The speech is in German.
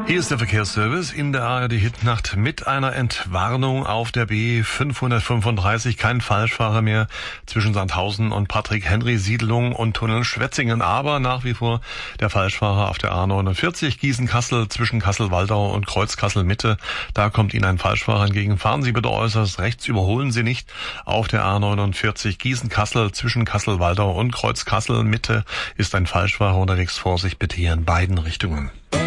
Hier ist der Verkehrsservice in der ARD Hitnacht mit einer Entwarnung auf der B535. Kein Falschfahrer mehr zwischen Sandhausen und Patrick-Henry-Siedlung und Tunnel Schwetzingen. Aber nach wie vor der Falschfahrer auf der A49 Gießen-Kassel zwischen Kassel-Waldau und Kreuz-Kassel-Mitte. Da kommt Ihnen ein Falschfahrer entgegen. Fahren Sie bitte äußerst rechts, überholen Sie nicht. Auf der A49 Gießen-Kassel zwischen Kassel-Waldau und Kreuz-Kassel-Mitte ist ein Falschfahrer unterwegs. Vorsicht bitte hier in beiden Richtungen.